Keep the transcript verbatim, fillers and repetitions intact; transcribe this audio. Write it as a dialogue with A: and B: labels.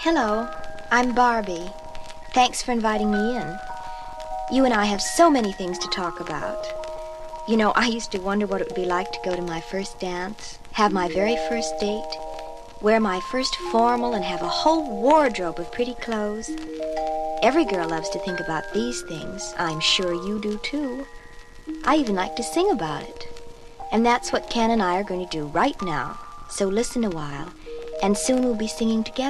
A: Hello, I'm Barbie. Thanks for inviting me in. You and I have so many things to talk about. You know, I used to wonder what it would be like to go to my first dance, have my very first date, wear my first formal, and have a whole wardrobe of pretty clothes. Every girl loves to think about these things. I'm sure you do, too. I even like to sing about it. And that's what Ken and I are going to do right now. So listen a while, and soon we'll be singing together.